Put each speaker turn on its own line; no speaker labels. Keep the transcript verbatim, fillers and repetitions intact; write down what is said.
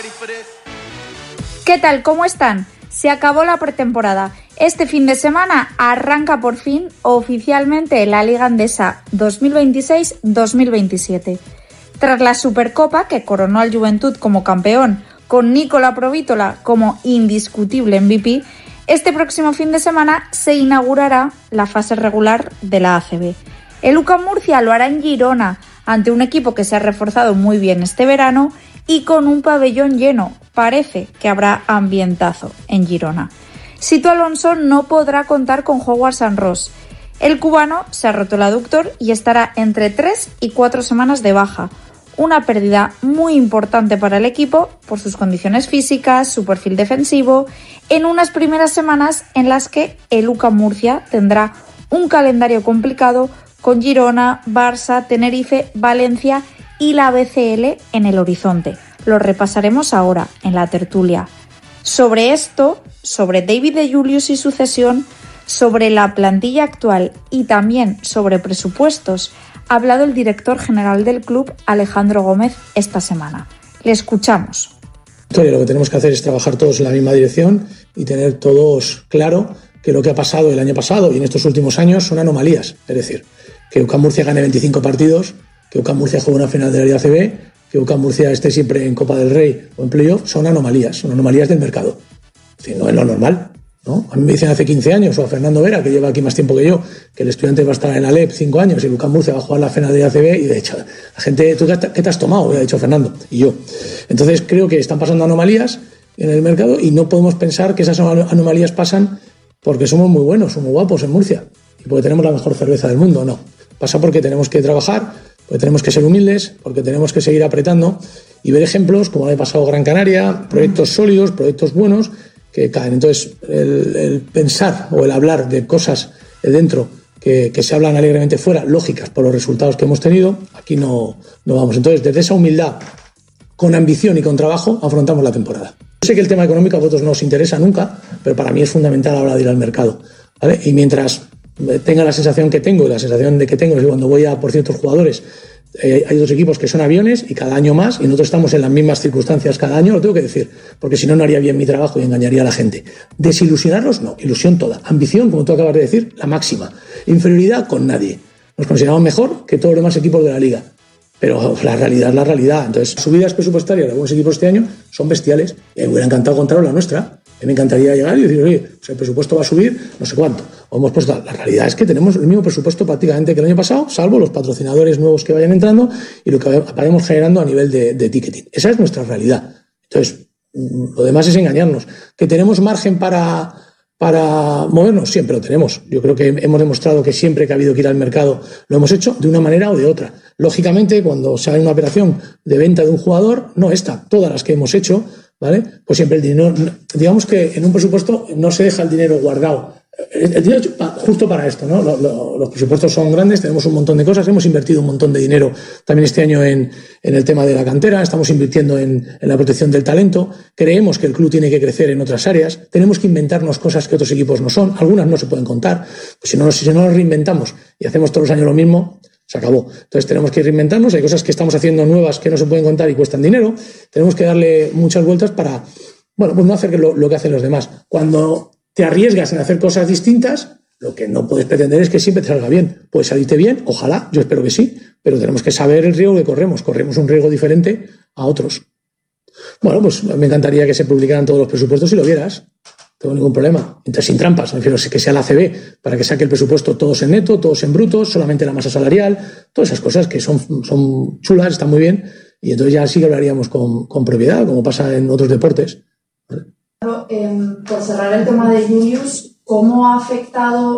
¿Qué tal? ¿Cómo están? Se acabó la pretemporada. Este fin de semana arranca por fin oficialmente la Liga Endesa dos mil veintiséis dos mil veintisiete. Tras la Supercopa, que coronó al Juventud como campeón, con Nicola Provítola como indiscutible M V P, este próximo fin de semana se inaugurará la fase regular de la A C B. El U C A M Murcia lo hará en Girona, ante un equipo que se ha reforzado muy bien este verano y con un pabellón lleno. Parece que habrá ambientazo en Girona. Sito Alonso no podrá contar con Howard Sanros. El cubano se ha roto el aductor y estará entre tres y cuatro semanas de baja. Una pérdida muy importante para el equipo por sus condiciones físicas, su perfil defensivo, en unas primeras semanas en las que el U C A M Murcia tendrá un calendario complicado con Girona, Barça, Tenerife, Valencia y la B C L en el horizonte. Lo repasaremos ahora en la tertulia. Sobre esto, sobre David de Julius y su cesión, sobre la plantilla actual y también sobre presupuestos, ha hablado el director general del club, Alejandro Gómez, esta semana. Le escuchamos.
Lo que tenemos que hacer es trabajar todos en la misma dirección y tener todos claro que lo que ha pasado el año pasado y en estos últimos años son anomalías. Es decir, que U C A M Murcia gane veinticinco partidos, que U C A M Murcia juegue una final de la Liga A C B, que U C A M Murcia esté siempre en Copa del Rey o en Playoff, son anomalías, son anomalías del mercado. Es decir, no es lo normal, ¿no? A mí me dicen hace quince años, o a Fernando Vera, que lleva aquí más tiempo que yo, que el estudiante va a estar en la Alep cinco años y el U C A M Murcia va a jugar la final de la A C B, y de hecho, la gente, ¿tú qué te has tomado? Ha dicho Fernando y yo. Entonces creo que están pasando anomalías en el mercado y no podemos pensar que esas anomalías pasan porque somos muy buenos, somos guapos en Murcia y porque tenemos la mejor cerveza del mundo. No, pasa porque tenemos que trabajar, porque tenemos que ser humildes, porque tenemos que seguir apretando y ver ejemplos como ha pasado Gran Canaria, proyectos sólidos, proyectos buenos que caen. Entonces, el, el pensar o el hablar de cosas de dentro que, que se hablan alegremente fuera, lógicas por los resultados que hemos tenido, aquí no, no vamos. Entonces, desde esa humildad, con ambición y con trabajo, afrontamos la temporada. Yo sé que el tema económico a vosotros no os interesa nunca, pero para mí es fundamental a la hora de ir al mercado, ¿vale? Y mientras tenga la sensación que tengo, y la sensación de que tengo es que cuando voy a por ciertos jugadores, eh, hay dos equipos que son aviones y cada año más, y nosotros estamos en las mismas circunstancias cada año, lo tengo que decir, porque si no, no haría bien mi trabajo y engañaría a la gente. Desilusionarlos, no, ilusión toda. Ambición, como tú acabas de decir, la máxima. Inferioridad con nadie. Nos consideramos mejor que todos los demás equipos de la liga. Pero la realidad es la realidad. Entonces, subidas presupuestarias de algunos equipos este año son bestiales. Y me hubiera encantado contaros la nuestra. A mí me encantaría llegar y decir, oye, pues el presupuesto va a subir no sé cuánto. O hemos puesto, la realidad es que tenemos el mismo presupuesto prácticamente que el año pasado, salvo los patrocinadores nuevos que vayan entrando y lo que vayamos generando a nivel de, de ticketing. Esa es nuestra realidad. Entonces, lo demás es engañarnos. ¿Que tenemos margen para, para movernos? Siempre lo tenemos. Yo creo que hemos demostrado que siempre que ha habido que ir al mercado lo hemos hecho de una manera o de otra. Lógicamente, cuando sale una operación de venta de un jugador, no esta, todas las que hemos hecho, ¿vale? Pues siempre el dinero, digamos que en un presupuesto no se deja el dinero guardado. El dinero justo para esto, ¿no? Los presupuestos son grandes, tenemos un montón de cosas, hemos invertido un montón de dinero también este año en, en el tema de la cantera, estamos invirtiendo en, en la protección del talento, creemos que el club tiene que crecer en otras áreas, tenemos que inventarnos cosas que otros equipos no son, algunas no se pueden contar, pues si no, si no nos reinventamos y hacemos todos los años lo mismo, se acabó. Entonces tenemos que reinventarnos, hay cosas que estamos haciendo nuevas que no se pueden contar y cuestan dinero, tenemos que darle muchas vueltas para, bueno, pues no hacer lo, lo que hacen los demás. Cuando te arriesgas en hacer cosas distintas, lo que no puedes pretender es que siempre te salga bien. Puede salirte bien, ojalá, yo espero que sí, pero tenemos que saber el riesgo que corremos. Corremos un riesgo diferente a otros. Bueno, pues me encantaría que se publicaran todos los presupuestos si lo vieras. No tengo ningún problema. Entonces, sin trampas, me refiero a que sea la A C B, para que saque el presupuesto todos en neto, todos en bruto, solamente la masa salarial, todas esas cosas que son, son chulas, están muy bien, y entonces ya sí que hablaríamos con, con propiedad, como pasa en otros deportes. ¿Vale?
Eh, por cerrar el tema de Julius, ¿cómo ha afectado